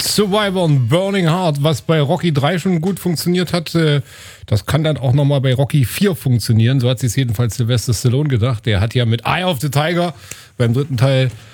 Survivor und Burning Heart, was bei Rocky 3 schon gut funktioniert hat, das kann dann auch nochmal bei Rocky 4 funktionieren. So hat sich jedenfalls Sylvester Stallone gedacht. Der hat ja mit Eye of the Tiger beim dritten Teil